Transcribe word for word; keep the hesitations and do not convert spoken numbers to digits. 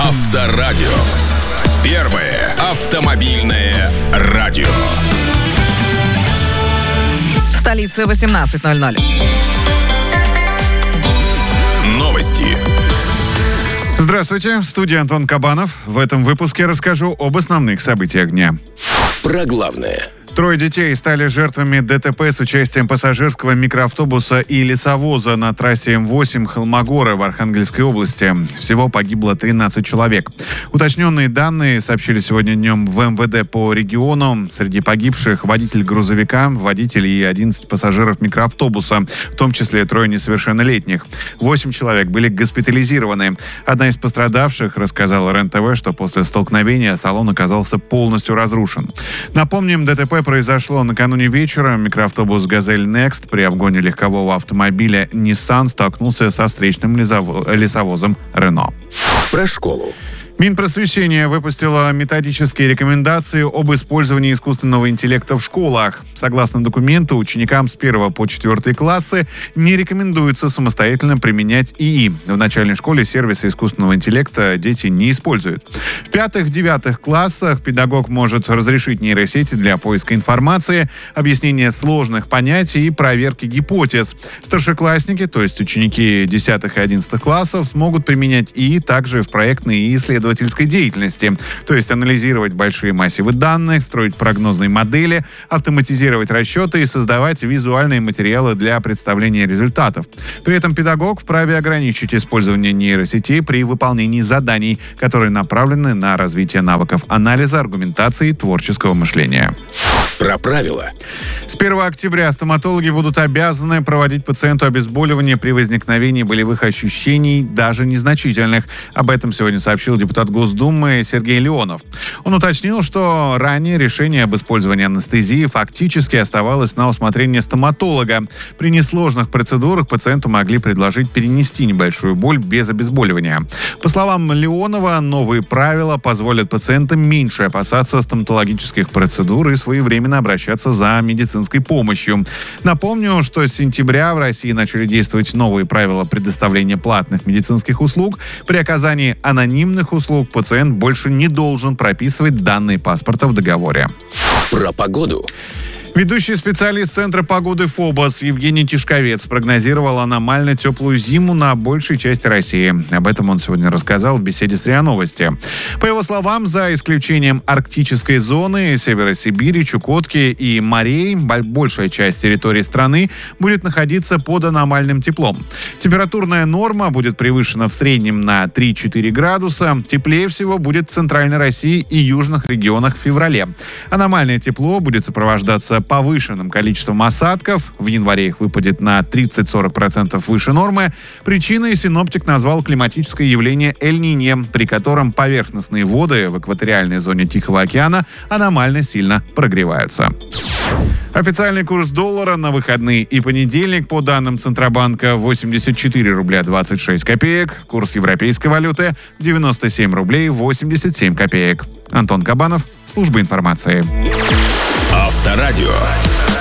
Авторадио. Первое автомобильное радио. В столице восемнадцать ноль ноль. Новости. Здравствуйте, в студии Антон Кабанов. В этом выпуске расскажу об основных событиях дня. Про главное. Трое детей стали жертвами ДТП с участием пассажирского микроавтобуса и лесовоза на трассе эм восемь Холмогоры в Архангельской области. Всего погибло тринадцать человек. Уточненные данные сообщили сегодня днем в эм вэ дэ по региону. Среди погибших водитель грузовика, водитель и одиннадцать пассажиров микроавтобуса, в том числе трое несовершеннолетних. Восемь человек были госпитализированы. Одна из пострадавших рассказала эр эн тэ вэ, что после столкновения салон оказался полностью разрушен. Напомним, ДТП произошло накануне вечера. Микроавтобус «Газель Некст» при обгоне легкового автомобиля Nissan столкнулся со встречным лесовозом «Рено». Про школу. Минпросвещение выпустило методические рекомендации об использовании искусственного интеллекта в школах. Согласно документу, ученикам с первого по четвертый классы не рекомендуется самостоятельно применять ИИ. В начальной школе сервисы искусственного интеллекта дети не используют. В пятых-девятых классах педагог может разрешить нейросети для поиска информации, объяснения сложных понятий и проверки гипотез. Старшеклассники, то есть ученики десятых и одиннадцатых классов, смогут применять ИИ также в проектной и исследовательской деятельности, то есть анализировать большие массивы данных, строить прогнозные модели, автоматизировать расчеты и создавать визуальные материалы для представления результатов. При этом педагог вправе ограничить использование нейросетей при выполнении заданий, которые направлены на развитие навыков анализа, аргументации и творческого мышления. Про правила. С первого октября стоматологи будут обязаны проводить пациенту обезболивание при возникновении болевых ощущений, даже незначительных. Об этом сегодня сообщил депутат Госдумы Сергей Леонов. Он уточнил, что ранее решение об использовании анестезии фактически оставалось на усмотрение стоматолога. При несложных процедурах пациенту могли предложить перенести небольшую боль без обезболивания. По словам Леонова, новые правила позволят пациентам меньше опасаться стоматологических процедур и своевременно обращаться за медицинской помощью. Напомню, что с сентября в России начали действовать новые правила предоставления платных медицинских услуг. При оказании анонимных услуг пациент больше не должен прописывать данные паспорта в договоре. Про погоду. Ведущий специалист Центра погоды ФОБОС Евгений Тишковец прогнозировал аномально теплую зиму на большей части России. Об этом он сегодня рассказал в беседе с РИА Новости. По его словам, за исключением арктической зоны, Севера Сибири, Чукотки и морей, большая часть территории страны будет находиться под аномальным теплом. Температурная норма будет превышена в среднем на три-четыре градуса. Теплее всего будет в Центральной России и южных регионах в феврале. Аномальное тепло будет сопровождаться повышенным количеством осадков. В январе их выпадет на тридцать-сорок процентов выше нормы. Причиной синоптик назвал климатическое явление Эль-Ниньо, при котором поверхностные воды в экваториальной зоне Тихого океана аномально сильно прогреваются. Официальный курс доллара на выходные и понедельник по данным Центробанка восемьдесят четыре рубля двадцать шесть копеек. Курс европейской валюты девяносто семь рублей восемьдесят семь копеек. Антон Кабанов, служба информации. Авторадио.